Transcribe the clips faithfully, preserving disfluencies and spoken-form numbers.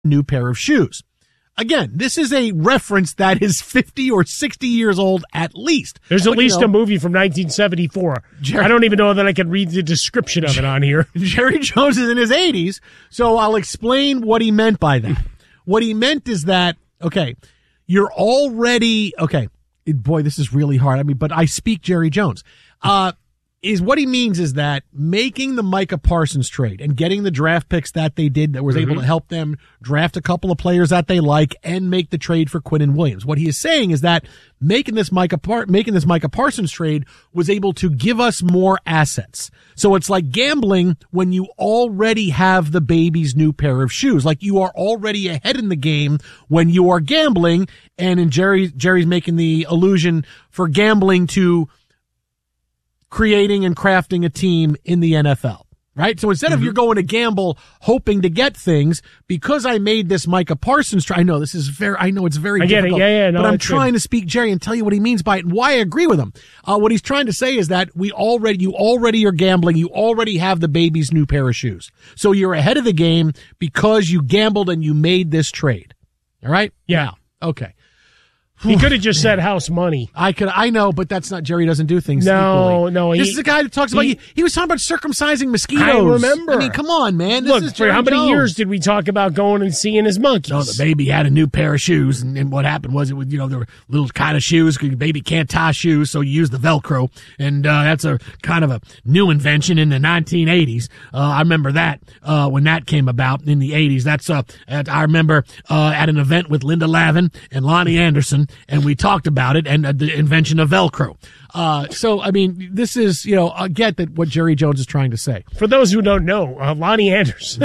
new pair of shoes. Again, this is a reference that is fifty or sixty years old at least. There's at but, least you know, a movie from nineteen seventy-four. Jerry, I don't even know that I can read the description of it on here. Jerry Jones is in his eighties, so I'll explain what he meant by that. What he meant is that, okay, you're already, okay, boy, this is really hard. I mean, but I speak Jerry Jones. Uh, is what he means is that making the Micah Parsons trade and getting the draft picks that they did that was mm-hmm. able to help them draft a couple of players that they like and make the trade for Quinnen Williams. What he is saying is that making this Micah Par- making this Micah Parsons trade was able to give us more assets. So it's like gambling when you already have the baby's new pair of shoes. Like you are already ahead in the game when you are gambling. And in Jerry, Jerry's making the allusion for gambling to creating and crafting a team in the N F L, right? So instead mm-hmm. of you're going to gamble hoping to get things, because I made this Micah Parsons try, I know this is very, I know it's very I get difficult, it. Yeah, yeah, no, but I'm it's trying good. to speak Jerry and tell you what he means by it and why I agree with him. Uh, what he's trying to say is that we already, you already are gambling. You already have the baby's new pair of shoes. So you're ahead of the game because you gambled and you made this trade. All right? Yeah. Now, okay. He could have just said house money. I could, I know, but that's not, Jerry doesn't do things No, equally. no. This he, is a guy that talks about, he, he was talking about circumcising mosquitoes. I remember. I mean, come on, man. This Look, is for Jerry how many Jones. years did we talk about going and seeing his monkeys? No, the baby had a new pair of shoes, and, and what happened was it was, you know, there were little kind of shoes, because your baby can't tie shoes, so you use the Velcro, and uh, that's a kind of a new invention in the nineteen eighties. Uh, I remember that uh, when that came about in the eighties. That's uh, at, I remember uh, at an event with Linda Lavin and Lonnie Anderson, and we talked about it and uh, the invention of Velcro. Uh, so, I mean, this is, you know, I get that what Jerry Jones is trying to say. For those who don't know, uh, Lonnie Anderson,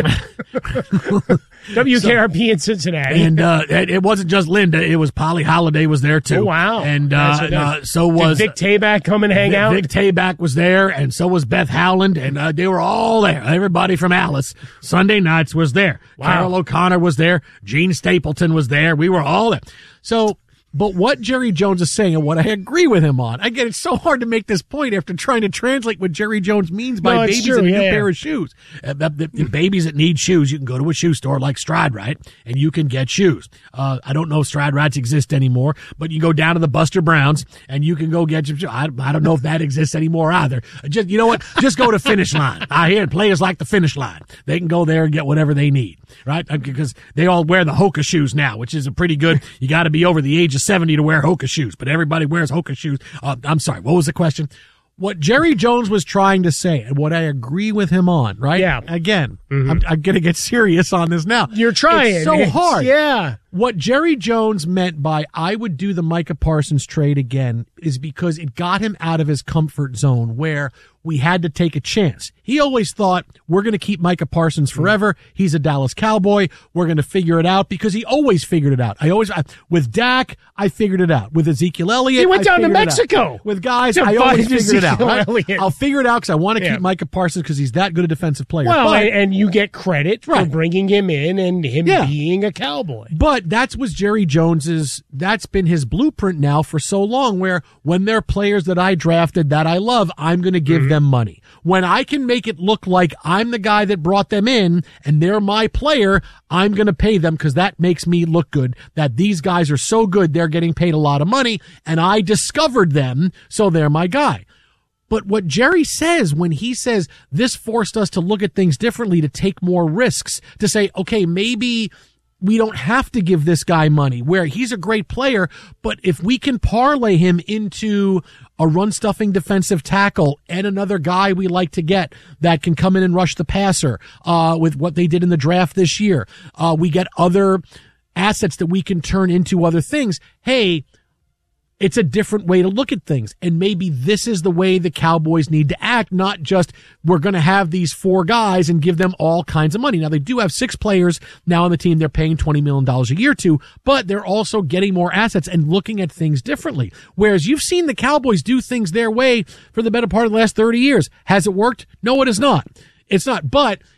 W K R P so, in Cincinnati. And uh, it, it wasn't just Linda. It was Polly Holiday was there, too. Oh, wow. And uh, so, uh, so was... Did Vic Tayback come and hang Vic, out? Vic Tayback was there, and so was Beth Howland, and uh, they were all there. Everybody from Alice, Sunday nights, was there. Wow. Carol O'Connor was there. Gene Stapleton was there. We were all there. So... But what Jerry Jones is saying and what I agree with him on, again, it's so hard to make this point after trying to translate what Jerry Jones means by no, babies true, and a yeah, new yeah. pair of shoes. Uh, the, the, the babies that need shoes, you can go to a shoe store like Stride Rite and you can get shoes. Uh, I don't know if Stride Rites exist anymore, but you go down to the Buster Browns and you can go get your shoes. I, I don't know if that exists anymore either. Just, you know what? Just go to Finish Line. I hear players like the Finish Line. They can go there and get whatever they need, right? Because they all wear the Hoka shoes now, which is a pretty good, you got to be over the age of seventy to wear Hoka shoes, but everybody wears Hoka shoes. Uh, I'm sorry, what was the question? What Jerry Jones was trying to say, and what I agree with him on, right? Yeah. Again, mm-hmm. I'm, I'm going to get serious on this now. You're trying. It's so it's, hard. Yeah. What Jerry Jones meant by I would do the Micah Parsons trade again is because it got him out of his comfort zone where we had to take a chance. He always thought, we're going to keep Micah Parsons forever. He's a Dallas Cowboy. We're going to figure it out, because he always figured it out. I always, I, with Dak, I figured it out. With Ezekiel Elliott, he went I down to figured it Mexico. out. With guys, to I always figured Ezekiel it out. Right? Elliott. I'll figure it out because I want to yeah. keep Micah Parsons because he's that good a defensive player. Well, but, and, and you get credit right. for bringing him in and him yeah. being a Cowboy. But that's was Jerry Jones's, that's been his blueprint now for so long, where when they're players that I drafted that I love, I'm going to give mm-hmm. them money. When I can make it look like I'm the guy that brought them in and they're my player, I'm going to pay them because that makes me look good, that these guys are so good, they're getting paid a lot of money, and I discovered them, so they're my guy. But what Jerry says when he says this forced us to look at things differently, to take more risks, to say, okay, maybe we don't have to give this guy money, where he's a great player, but if we can parlay him into a run-stuffing defensive tackle and another guy we like to get that can come in and rush the passer, uh, with what they did in the draft this year, uh, we get other assets that we can turn into other things. Hey, it's a different way to look at things. And maybe this is the way the Cowboys need to act, not just we're going to have these four guys and give them all kinds of money. Now, they do have six players now on the team they're paying twenty million dollars a year to, but they're also getting more assets and looking at things differently. Whereas you've seen the Cowboys do things their way for the better part of the last thirty years. Has it worked? No, it has not. It's not. But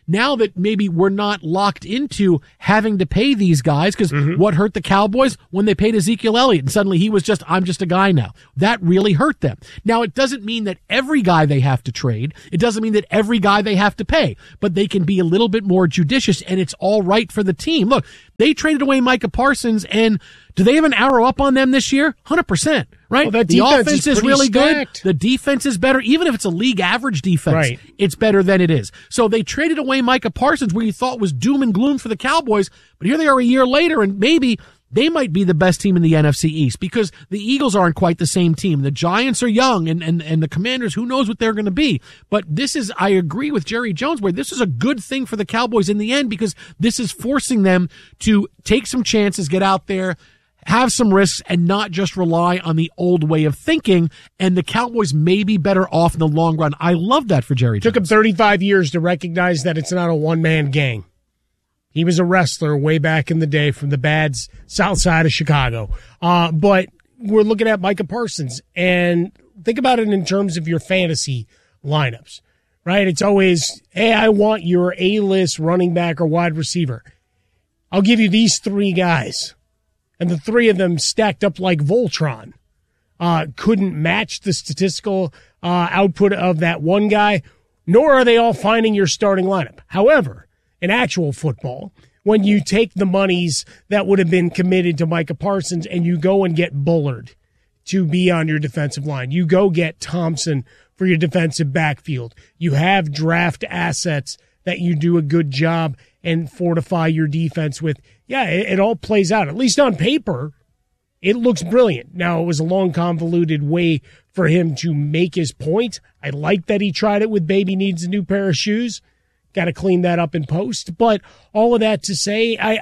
now that maybe we're not locked into having to pay these guys, because mm-hmm. what hurt the Cowboys when they paid Ezekiel Elliott and suddenly he was just, I'm just a guy now. That really hurt them. Now, it doesn't mean that every guy they have to trade. It doesn't mean that every guy they have to pay, but they can be a little bit more judicious, and it's all right for the team. Look, they traded away Micah Parsons, and do they have an arrow up on them this year? one hundred percent, right? Well, that the defense offense is is really stacked. good. The defense is better. Even if it's a league average defense, right. it's better than it is. So they traded away Micah Parsons, where you thought was doom and gloom for the Cowboys, but here they are a year later, and maybe they might be the best team in the N F C East, because the Eagles aren't quite the same team. The Giants are young, and, and, and the Commanders, who knows what they're going to be. But this is, I agree with Jerry Jones, where this is a good thing for the Cowboys in the end, because this is forcing them to take some chances, get out there, have some risks, and not just rely on the old way of thinking. And the Cowboys may be better off in the long run. I love that for Jerry Jones. Took him thirty-five years to recognize that it's not a one-man gang. He was a wrestler way back in the day from the bad south side of Chicago. Uh, but we're looking at Micah Parsons, and think about it in terms of your fantasy lineups, right? It's always, hey, I want your A-list running back or wide receiver. I'll give you these three guys. And the three of them stacked up like Voltron. Uh, couldn't match the statistical uh, output of that one guy, nor are they all finding your starting lineup. However, in actual football, when you take the monies that would have been committed to Micah Parsons and you go and get Bullard to be on your defensive line, you go get Thompson for your defensive backfield, you have draft assets that you do a good job and fortify your defense with, yeah, it, it all plays out. At least on paper, it looks brilliant. Now, it was a long, convoluted way for him to make his point. I like that he tried it with baby needs a new pair of shoes. Got to clean that up in post. But all of that to say, I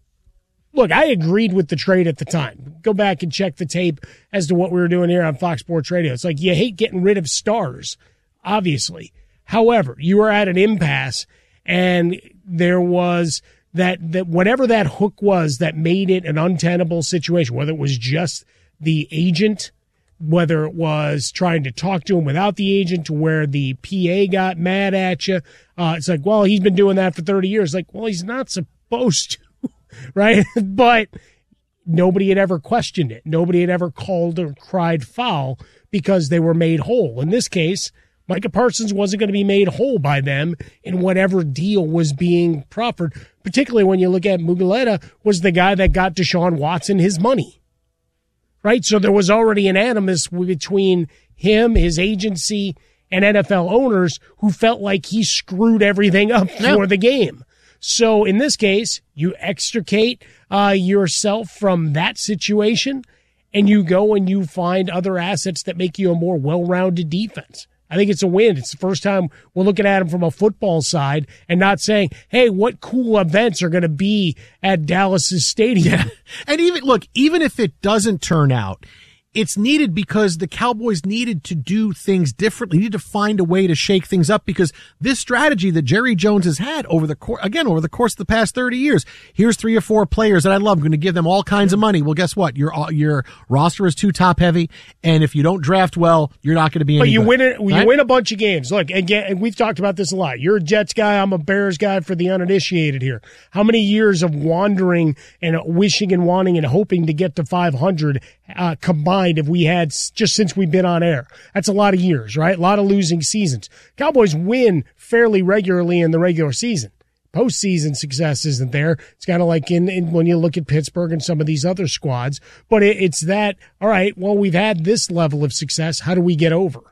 look, I agreed with the trade at the time. Go back and check the tape as to what we were doing here on Fox Sports Radio. It's like you hate getting rid of stars, obviously. However, you are at an impasse, and there was that, that whatever that hook was that made it an untenable situation, whether it was just the agent, whether it was trying to talk to him without the agent to where the P A got mad at you. Uh, it's like, well, he's been doing that for thirty years. Like, well, he's not supposed to, right? But nobody had ever questioned it. Nobody had ever called or cried foul because they were made whole. In this case, Micah Parsons wasn't going to be made whole by them in whatever deal was being proffered, particularly when you look at Mugheleta was the guy that got Deshaun Watson his money, right? So there was already an animus between him, his agency, and N F L owners who felt like he screwed everything up for yeah. the game. So in this case, you extricate uh, yourself from that situation, and you go and you find other assets that make you a more well-rounded defense. I think it's a win. It's the first time we're looking at him from a football side and not saying, hey, what cool events are going to be at Dallas's stadium. Yeah. And even, look, even if it doesn't turn out, it's needed because the Cowboys needed to do things differently, needed to find a way to shake things up, because this strategy that Jerry Jones has had over the course, again, over the course of the past thirty years, here's three or four players that I love. I'm going to give them all kinds of money. Well, guess what? Your, your roster is too top heavy. And if you don't draft well, you're not going to be any But you good, win it, you right? win a bunch of games. Look, again, and we've talked about this a lot. You're a Jets guy. I'm a Bears guy for the uninitiated here. How many years of wandering and wishing and wanting and hoping to get to five hundred uh, combined have we had just since we've been on air? That's a lot of years, right? A lot of losing seasons. Cowboys win fairly regularly in the regular season. Postseason success isn't there. It's kind of like in, in when you look at Pittsburgh and some of these other squads. But it, it's that, all right, well, we've had this level of success. How do we get over?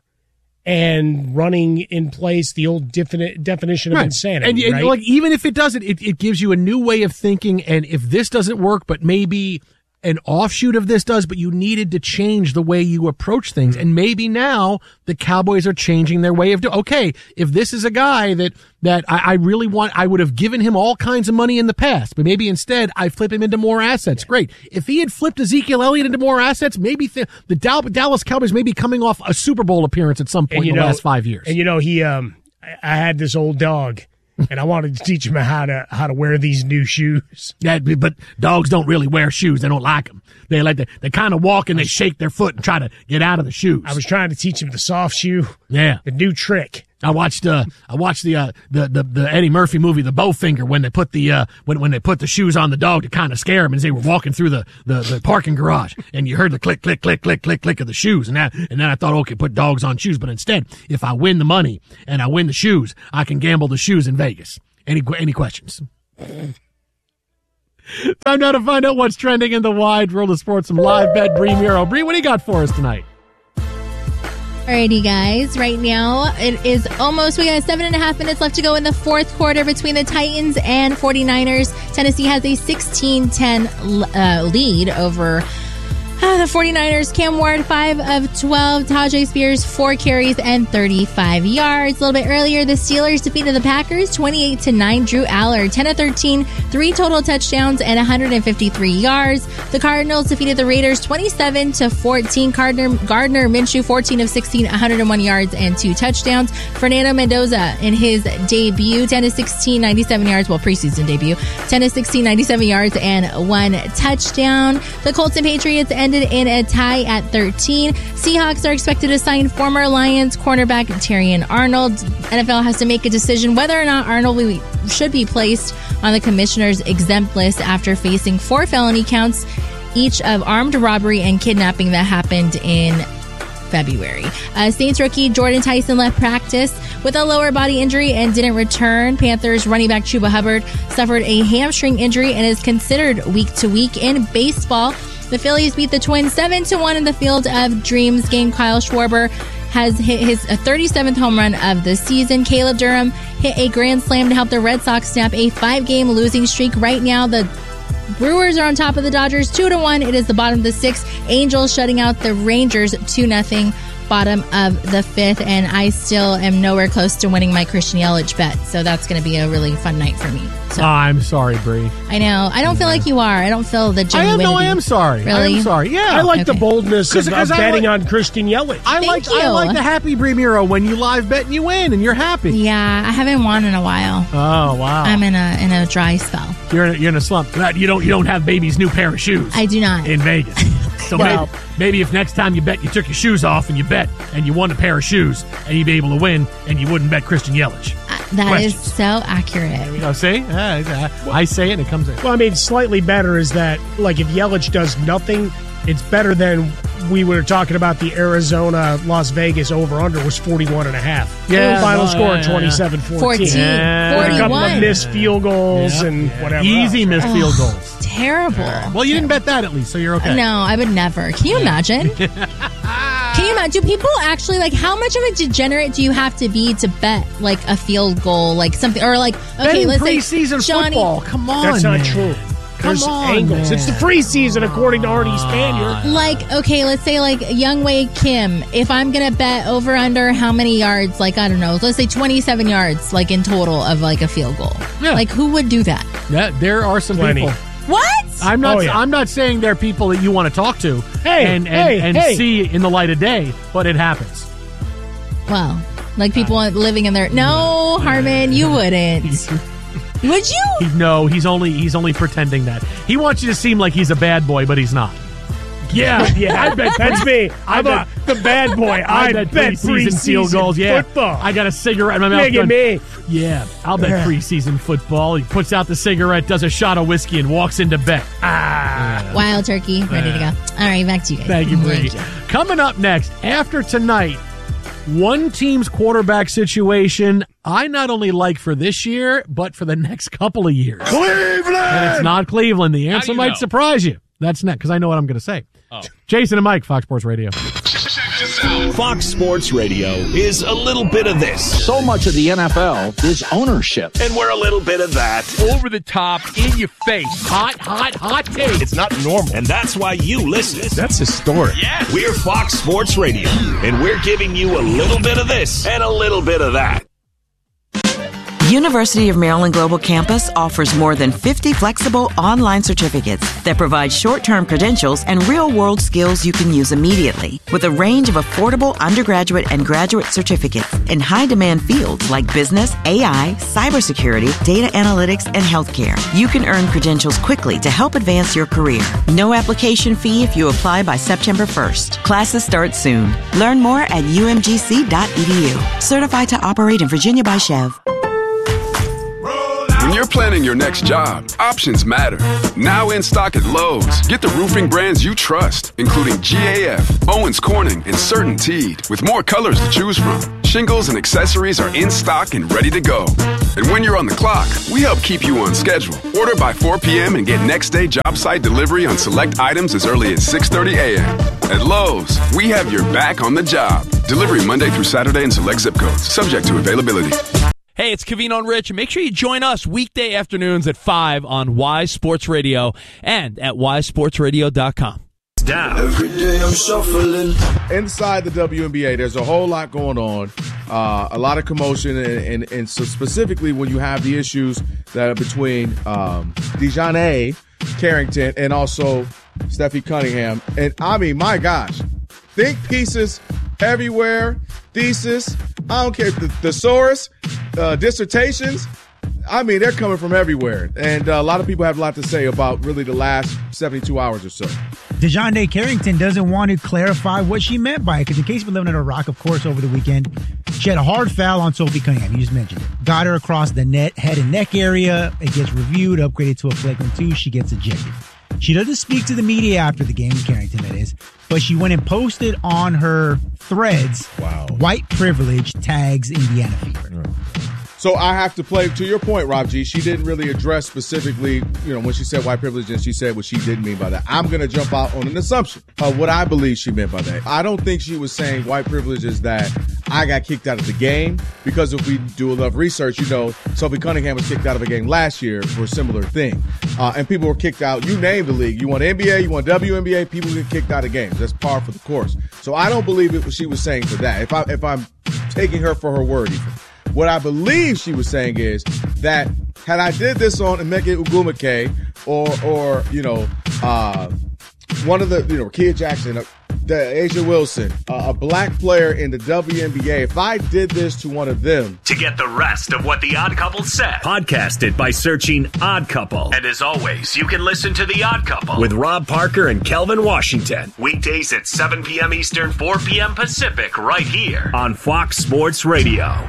And running in place the old defini- definition of right. insanity. And, and right? like, even if it doesn't, it, it gives you a new way of thinking. And if this doesn't work, but maybe an offshoot of this does, but you needed to change the way you approach things. And maybe now the Cowboys are changing their way of doing, okay, if this is a guy that, that I, I really want, I would have given him all kinds of money in the past, but maybe instead I flip him into more assets. Great. If he had flipped Ezekiel Elliott into more assets, maybe th- the Dallas Cowboys may be coming off a Super Bowl appearance at some point in the know, last five years. And you know, he, um, I had this old dog. And I wanted to teach him how to how to wear these new shoes. Yeah, but dogs don't really wear shoes. They don't like them. They like to, they kind of walk and they shake their foot and try to get out of the shoes. I was trying to teach him the soft shoe. Yeah. The new trick. I watched uh I watched the uh the, the the Eddie Murphy movie The Bowfinger when they put the uh when when they put the shoes on the dog to kind of scare him as they were walking through the, the the parking garage, and you heard the click click click click click click of the shoes, and that and then I thought, okay, put dogs on shoes, but instead, if I win the money and I win the shoes, I can gamble the shoes in Vegas. Any any questions? Time now to find out what's trending in the wide world of sports. Some live bet, Bree Muro. Bree, what do you got for us tonight? Alrighty, guys. Right now, it is almost, we got seven and a half minutes left to go in the fourth quarter between the Titans and forty-niners. Tennessee has a sixteen ten uh, lead over uh, the forty-niners. Cam Ward, five of twelve. Tajay Spears, four carries and thirty-five yards. A little bit earlier, the Steelers defeated the Packers twenty-eight to nine. Drew Aller, ten of thirteen, three total touchdowns and one hundred fifty-three yards. The Cardinals defeated the Raiders twenty-seven to fourteen. Gardner, Gardner Minshew, fourteen of sixteen, one hundred one yards and two touchdowns. Fernando Mendoza in his debut, ten of sixteen, ninety-seven yards. Well, preseason debut, ten of sixteen, ninety-seven yards and one touchdown. The Colts and Patriots ended in a tie at thirteen. Seahawks are expected to sign former Lions cornerback Terrion Arnold. N F L has to make a decision whether or not Arnold should be placed on the commissioner's exempt list after facing four felony counts, each of armed robbery and kidnapping that happened in February. Uh, Saints rookie Jordan Tyson left practice with a lower body injury and didn't return. Panthers running back Chuba Hubbard suffered a hamstring injury and is considered week to week in baseball. The Phillies beat the Twins seven to one in the Field of Dreams game. Kyle Schwarber has hit his thirty-seventh home run of the season. Caleb Durham hit a grand slam to help the Red Sox snap a five-game losing streak. Right now, the Brewers are on top of the Dodgers two to one. It is the bottom of the sixth. Angels shutting out the Rangers two nothing. Bottom of the fifth, and I still am nowhere close to winning my Christian Yelich bet, so that's going to be a really fun night for me. So, oh, I'm sorry, Bree. I know. I don't feel like you are. I don't feel the I genuinity. am, no, I am sorry. Really? I am sorry. Yeah. I like Okay. the boldness of, of betting like, on Christian Yelich. I Thank like you. I like the happy Bree Muro when you live bet and you win and you're happy. Yeah, I haven't won in a while. Oh wow. I'm in a in a dry spell. You're in a, you're in a slump. You don't you don't have baby's new pair of shoes. I do not. In Vegas. So Well- maybe, maybe if next time you bet you took your shoes off and you bet and you won a pair of shoes and you'd be able to win and you wouldn't bet Christian Yelich. Uh, that Questions. is so accurate. You know, see? Uh, I say it and it comes in. Well, I mean, slightly better is that, like, if Yelich does nothing, it's better than we were talking about the Arizona Las Vegas over-under was forty-one and a half. Yeah, Final no, score yeah, yeah. twenty-seven fourteen. fourteen, Yeah. With a couple of forty-one. missed field goals Yep. and whatever Easy else. missed field goals. Terrible. Well, you didn't bet that at least, so you're okay. No, I would never. Can you imagine? Can you imagine? Do people actually, like, how much of a degenerate do you have to be to bet, like, a field goal, like something, or like, okay, Betting let's say preseason Johnny, football. Come on, That's not man. true. Come There's on, angles. man. It's the free season, according to Artie Spaniard. like, okay, let's say, like, Youngwei Kim, if I'm going to bet over under how many yards, like, I don't know, let's say twenty-seven yards, like, in total of, like, a field goal. Yeah. Like, who would do that? Yeah, there are some Plenty. people. What? I'm not. Oh, yeah. I'm not saying they're people that you want to talk to Hey, and and, hey, and hey. see in the light of day, but it happens. Well, like, people living in their, no, Harmon, you wouldn't. Would you? He, no, he's only he's only pretending that. He wants you to seem like he's a bad boy, but he's not. Yeah, yeah, I bet that's me. I I'm bet- a, the bad boy. I, bet, preseason field goals. Yeah, football. I got a cigarette in my mouth. Look at going, me. Yeah, I'll bet preseason football. He puts out the cigarette, does a shot of whiskey, and walks into bet. Ah, Wild turkey, ready to go. All right, back to you guys. thank you, Brady. Thank you. Coming up next, after tonight, one team's quarterback situation I not only like for this year, but for the next couple of years. Cleveland! And it's not Cleveland. The answer you might know? surprise you. That's next, because I know what I'm going to say. Oh. Jason and Mike, Fox Sports Radio. Fox Sports Radio is a little bit of this, So much of the N F L is ownership. and we're a little bit of that. Over the top, in your face. Hot, hot, hot take. It's not normal. And that's why you listen. That's historic. Yeah. We're Fox Sports Radio, and we're giving you a little bit of this and a little bit of that. University of Maryland Global Campus offers more than fifty flexible online certificates that provide short-term credentials and real-world skills you can use immediately, with a range of affordable undergraduate and graduate certificates in high-demand fields like business, A I, cybersecurity, data analytics, and healthcare. You can earn credentials quickly to help advance your career. No application fee if you apply by September first. Classes start soon. Learn more at u m g c dot e d u. Certified to operate in Virginia by Chev. When you're planning your next job, options matter. Now in stock at Lowe's, get the roofing brands you trust, including G A F, Owens Corning, and CertainTeed, with more colors to choose from. Shingles and accessories are in stock and ready to go. And when you're on the clock, we help keep you on schedule. Order by four p.m. and get next day job site delivery on select items as early as six thirty a.m. At Lowe's, we have your back on the job. Delivery Monday through Saturday in select zip codes, subject to availability. Hey, it's Covino and Rich. Make sure you join us weekday afternoons at five on Wise Sports Radio and at wise sports radio dot com. Down. Every day I'm shuffling. Inside the W N B A, there's a whole lot going on, uh, a lot of commotion, and, and, and so specifically when you have the issues that are between um, DeJounte Carrington and also Steffi Cunningham. And, I mean, my gosh, think pieces everywhere, thesis, I don't care, the thesaurus, uh, dissertations, I mean, they're coming from everywhere. And uh, a lot of people have a lot to say about really the last seventy-two hours or so. DeJounte Carrington doesn't want to clarify what she meant by it, because in case we're living under a rock, of course, over the weekend, she had a hard foul on Sophie Cunningham. You just mentioned it. Got her across the net, head and neck area. It gets reviewed, upgraded to a flagrant two. She gets ejected. She doesn't speak to the media after the game, Carrington, that is, but she went and posted on her threads, wow, white privilege tags Indiana Fever. Right. So I have to play, to your point, Rob G, she didn't really address specifically, you know, when she said white privilege, and she said what she didn't mean by that. I'm going to jump out on an assumption of what I believe she meant by that. I don't think she was saying white privilege is that I got kicked out of the game, because if we do a lot of research, you know, Sophie Cunningham was kicked out of a game last year for a similar thing. Uh, and people were kicked out. You name the league. You want N B A, you want W N B A, people get kicked out of games. That's par for the course. So I don't believe it was she was saying for that. If, I, if I'm taking her for her word even. What I believe she was saying is that had I did this on Emeka Ugwumike or, or you know, uh, one of the, you know, Kia Jackson, uh, the Asia Wilson, uh, a black player in the W N B A, if I did this to one of them. To get the rest of what The Odd Couple said, podcast it by searching Odd Couple. And as always, you can listen to The Odd Couple with Rob Parker and Kelvin Washington. Weekdays at seven p.m. Eastern, four p.m. Pacific, right here on Fox Sports Radio.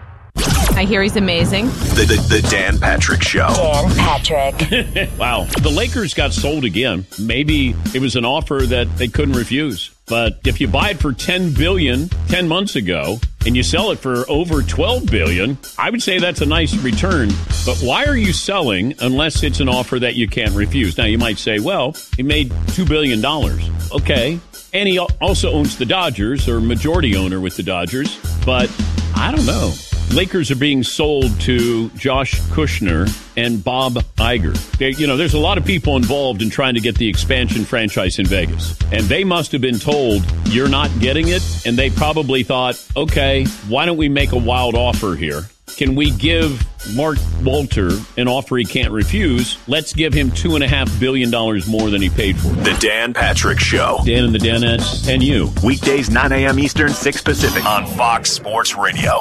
I hear he's amazing. The, the, the Dan Patrick Show. Dan Patrick. Wow. The Lakers got sold again. Maybe it was an offer that they couldn't refuse. But if you buy it for ten billion dollars ten months ago and you sell it for over twelve billion dollars, I would say that's a nice return. But why are you selling unless it's an offer that you can't refuse? Now, you might say, well, he made two billion dollars. Okay. And he also owns the Dodgers, or majority owner with the Dodgers. But I don't know. Lakers are being sold to Josh Kushner and Bob Iger. They, you know, there's a lot of people involved in trying to get the expansion franchise in Vegas. And they must have been told, you're not getting it. And they probably thought, okay, why don't we make a wild offer here? Can we give Mark Walter an offer he can't refuse? Let's give him two and a half billion dollars more than he paid for. The Dan Patrick Show. Dan and the Danettes and you. Weekdays, nine a.m. Eastern, six Pacific on Fox Sports Radio.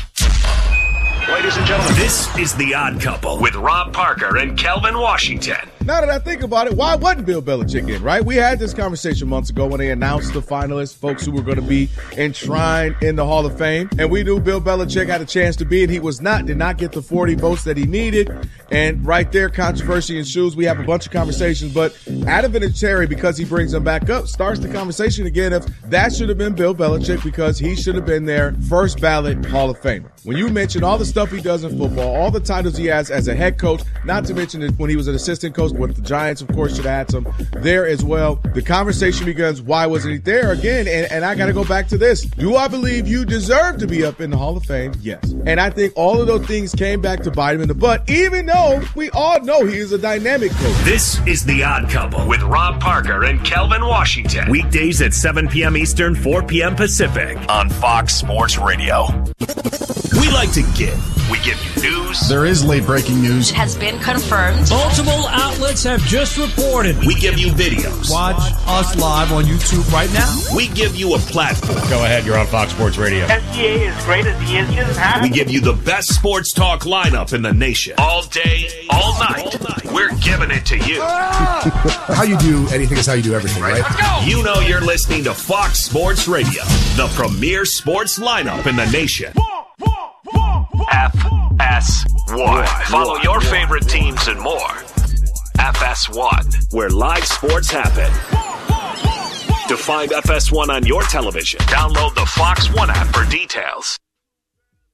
Ladies and gentlemen, this is The Odd Couple with Rob Parker and Kelvin Washington. Now that I think about it, why wasn't Bill Belichick in, right? We had this conversation months ago when they announced the finalists, folks who were going to be enshrined in the Hall of Fame. And we knew Bill Belichick had a chance to be, and he was not, did not get the forty votes that he needed. And right there, controversy ensues. We have a bunch of conversations, but Adam Vinatieri, because he brings them back up, starts the conversation again of that should have been Bill Belichick, because he should have been their first ballot Hall of Famer. When you mention all the stuff he does in football, all the titles he has as a head coach, not to mention when he was an assistant coach with the Giants, of course, should have had some there as well. The conversation begins, why wasn't he there again? And, and I got to go back to this. Do I believe you deserve to be up in the Hall of Fame? Yes. And I think all of those things came back to bite him in the butt, even though we all know he is a dynamic coach. This is The Odd Couple with Rob Parker and Kelvin Washington. Weekdays at seven p.m. Eastern, four p.m. Pacific on Fox Sports Radio. We like to give, We give you news. There is late breaking news. Has been confirmed. Multiple outlets have just reported. We give you videos. Watch us live on YouTube right now. We give you a platform. Go ahead, you're on Fox Sports Radio. S G A is great as he is. He doesn't have We give you the best sports talk lineup in the nation. All day, all night. All night. We're giving it to you. How you do anything is how you do everything, right? Let's go. You know you're listening to Fox Sports Radio, the premier sports lineup in the nation. F S one. Follow your favorite teams and more. F S one, where live sports happen. To find F S one on your television, download the Fox One app for details.